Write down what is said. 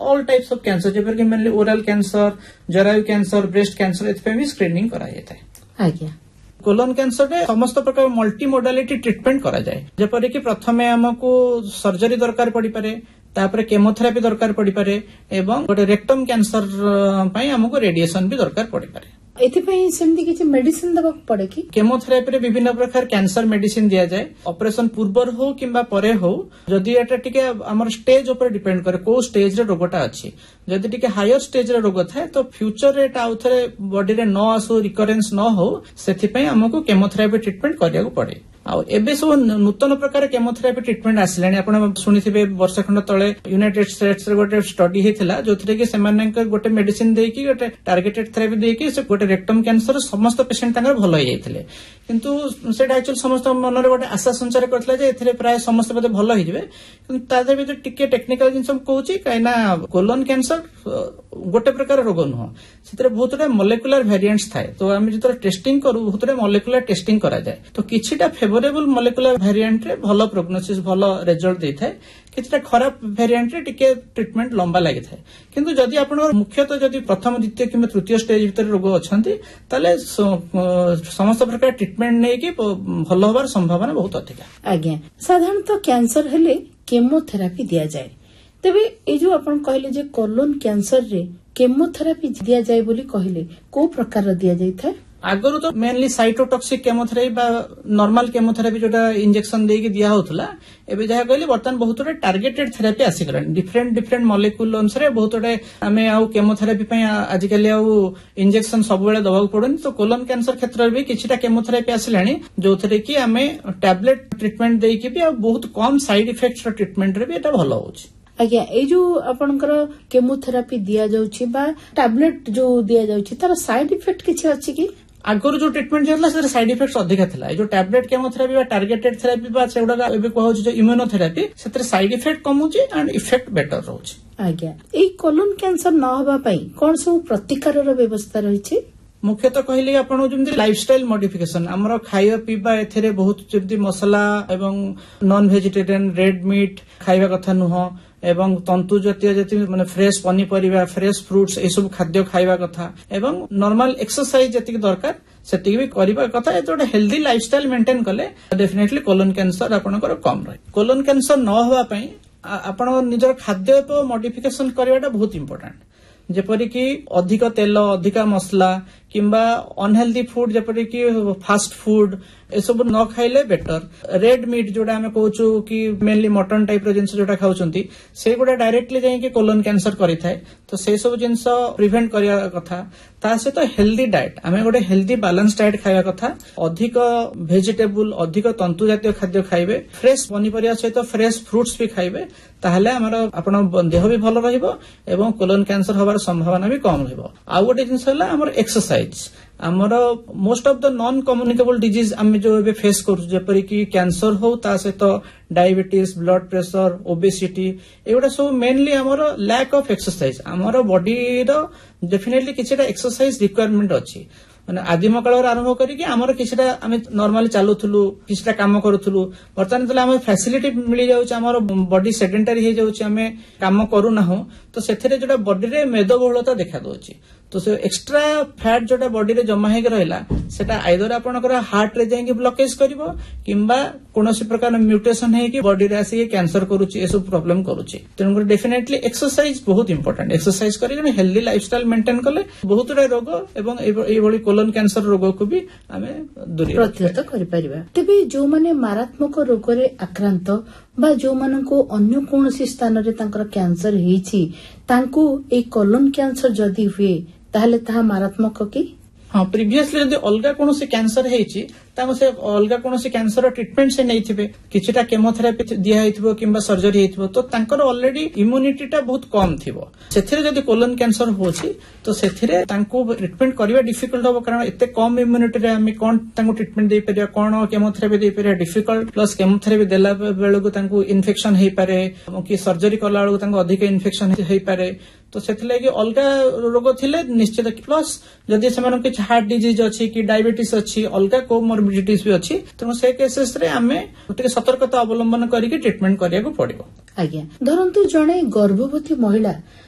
All types of cancer जेपर कि mainly oral cancer, जरायु cancer, breast cancer एथपे भी screening करा जाता है। आज्ञा कोलोन कैंसर रे समस्त प्रकार मल्टी मोडालिटी ट्रीटमेंट करा जाए, जेपर कि प्रथमे हमको सर्जरी दरकार पड़ी पारे, तापर केमोथेरापी दरकार पड़ी पारे एवं गोटे रेक्टम कैंसर पई हमको रेडिएशन भी दरकार पड़ी पारे। एथिपई सेमती किछि मेडिसिन दबा पड़े कि केमोथेरापी रे विभिन्न प्रकार कैंसर मेडिसिन दिया जाए, ऑपरेशन पूर्वर हो किंबा परे हो, जदि एटा टिके हमर स्टेज ऊपर डिपेंड करे को स्टेज रे रोगटा अछि। जदि टिके हायर स्टेज रे रोग थाए तो फ्यूचर रे एटा आउथरे बॉडी रे न आसो, रिकरेंस न हो, सेथि पई हमको केमोथेरापी ट्रीटमेंट करिया को पड़े। आ एबे सब नूतन प्रकार केमोथेरापी ट्रीटमेंट आसिलानी। आपण सुनिथिबे वर्ष खंड तळे यूनाइटेड स्टेट्स रे गोटे स्टडी हेतिला जोथरे कि सेमानक गोटे मेडिसिन देकी गोटे टार्गेटेड थेरापी देकी से गोटे रेक्टम कैंसर समस्त पेशेंट तांगर भलो होई जायथिले, किंतु सेटा एक्चुअली समस्त मनरे गोटे आशा संचार करथला जे एथिरे प्राय समस्त बदे भलो होई जिवे, किंतु तादे भी टिके टेक्निकल जिंस कहूची काइना कोलोन कैंसर गोटे प्रकार रोग नुह, सेतरे बहुत गुडे मॉलिक्यूलर वेरिएंट्स थाए। तो आमे जतरे टेस्टिंग करू बहुत गुडे मॉलिक्यूलर टेस्टिंग करा जाए, तो किछिटा फेवरेबल मॉलिक्यूलर वेरिएंट रे भलो प्रोग्नोसिस भलो रिजल्ट देई थाए, किछिटा खराब वेरिएंट रे टिके ट्रीटमेंट लंबा लागि थाए। किंतु जदि आपण मुख्यतः जदि प्रथम द्वितीय किंबा तृतीय स्टेज भीतर रोग अछंती ताले समस्त प्रकार ट्रीटमेंट नै कि भलो होबार संभावना बहुत अधिक। आज्ञा साधारणतः कैंसर हेले केमोथेरापी दिया जाए, तेबे ए जो आपण कहले जे कोलोन कैंसर रे केमोथेरापी दिया जाए बोली कहले को प्रकार दिया जाय थाए? आगरु तो मेनली साइटोटॉक्सिक केमोथेरापी बा नॉर्मल केमोथेरापी जोटा इंजेक्शन देके दिया होतला, एबे जहा कहले वर्तमान बहुत गुडे टार्गेटेड थेरापी आसी गलानी। डिफरेंट मॉलिक्यूल अनुसार बहुत गुडे आमे आउ केमोथेरापी पई आजिकली आउ इंजेक्शन सब बेले दबाक पड़ोनी। तो कोलोन कैंसर क्षेत्र में भी किछिटा केमोथेरापी आसिलानी जोथरे कि आमे टैबलेट ट्रीटमेंट देके भी आ बहुत कम साइड इफेक्ट्स ट्रीटमेंट रे भी एटा भलो होछि। आज्ञा ए जो आपनकर केमोथेरापी दिया जाउछि बा टैबलेट जो दिया जाउछि तार साइड इफेक्ट किछि अछि कि? आगुरी जो ट्रीटमेंट दिया से साइड इफेक्ट अधिक था। जो टैबलेट केमोथेरापी बा टार्गेटेड थेरापी बा सेगुडा एबे कहउछि जो immunotherapy सेतरे side effect कमुछि and effect better रहउछि। आज्ञा ए कोलोन कैंसर न होबा पई कोन सब प्रतिकारर व्यवस्था रहिछि? मुख्यतः कहले आपण जेमति लाइफस्टाइल मॉडिफिकेशन हमर खाଇବା पीबा एथरे बहुत जेमति मसला एवं नॉन वेजिटेरियन रेड मीट खाଇବା कथा नुह एवं तंतु जातीय जति माने फ्रेश पनीपरिबा, फ्रेश फ्रूट्स ए सब खाद्य खाଇବା कथा एवं नॉर्मल एक्सरसाइज जति दरकार सेति भी करबा कथा। ए जोटे हेल्दी लाइफस्टाइल मेंटेन कले डेफिनेटली कोलोन कैंसर आपनकर कम रहे। कोलोन कैंसर न होबा पई आपण निजर खाद्य पे मॉडिफिकेशन करबाटा बहुत इंपोर्टेंट, जेपरि कि अधिक तेल, अधिक मसला किंबा अनहेल्दी फूड जेपरि कि फास्ट फूड ए सब न खाइले बेटर। रेड मीट जोटा हमें कहूछु कि मेनली मटन टाइप रो जिंस जोटा खाउचंती से गुडा डायरेक्टली जाई कि कोलोन कैंसर करि थाए, तो से सब जिंस प्रिवेंट करिया कथा। ता से तो हेल्दी डाइट हमें गोटे हेल्दी बैलेंस डाइट खाଇବା कथा, अधिक वेजिटेबल अधिक तंतु जातीय खाद्य खाइबे, फ्रेश पनीपरिया सहित फ्रेश फ्रूट्स भी खाइबे, ताहले हमर आपण देह भी भलो रहइबो एवं कोलोन कैंसर होबार संभावना भी कम रहइबो। आ गोटे जिंस हला हमर एक्सरसाइज। हमर most of the non communicable disease आम जो एबे फेस करू जेपरि कि कैंसर हो ता सहित डायबिटीज, ब्लड प्रेशर, ओबेसिटी एगुडा सब मेनली हमर लैक ऑफ एक्सरसाइज। हमर बॉडी रो डेफिनेटली किछटा एक्सरसाइज रिक्वायरमेंट अछि। माने आदिम काल आरंभ करिकि हमर किछटा आमे नॉर्मली चालुथुलु, किछटा काम करूथुलु, वर्तमान तले हमर फैसिलिटी मिली जाउछ, हमर बॉडी सेडेंटरी हे जाउछ, हमें काम करू ना हो, तो सेथरे जोटा बॉडी रे मेदबहुलता देखा दोछि। तो से एक्स्ट्रा फैट जोटा बॉडी रे जमा हेक रहला सेटा आइदर आपनकर हार्ट रे जाई कि ब्लॉकेज करिवो किंबा कोनोसी प्रकार म्यूटेशन हे कि बॉडी रे आसी कैंसर करूछि, ए सब प्रॉब्लम करूछि। तेनु डेफिनेटली एक्सरसाइज बहुत इंपोर्टेंट। एक्सरसाइज करी जने हेल्दी लाइफस्टाइल मेंटेन कले बहुत रे रोग एवं एई भली कोलोन कैंसर रोग को भी हमें दूरी प्रतिहत करि परिबा। तबे जो माने मारात्मक रोग रे आक्रांत बा जो मानको अन्य कोनोसी स्थान रे तांकर कैंसर हेछि तांको ए कोलोन कैंसर जदी हुए ताहले ताहा मारात्मक कि? हाँ, प्रीवियसली जदि अलगा कोनोसी कैंसर हेछि ताको से अलगा कोनोसी कैंसर ट्रीटमेंट से नै थिबे, किछटा केमोथेरापी दिया हेथिबो किंबा सर्जरी हेथिबो, तो तांकर ऑलरेडी इम्यूनिटीटा बहुत कम थिबो। सेथिरे जदि कोलोन कैंसर होछि तो सेथिरे तांको ट्रीटमेंट करबा डिफिकल्ट हो, कारण एते कम इम्यूनिटी रे हम कोन तांको ट्रीटमेंट दे परिया, कोन केमोथेरापी दे परिया डिफिकल्ट, प्लस केमोथेरापी देला बेलको तांको इन्फेक्शन हेइ पारे कि सर्जरी कला बेलको तांको अधिक इन्फेक्शन हेइ पारे। तो सेथिले कि अलगा रोग थिले निश्चित, प्लस जदि सेमान किछ हार्ट डिजीज अछि कि डायबिटीज अछि, अलगा कोमोर्बिडिटीज भी अछि, तो से केसेस रे हमें टिके सतर्कता अवलंबन करिके ट्रीटमेंट करिया को पड़िबो। आज्ञा धरंतु जणे गर्भवती महिला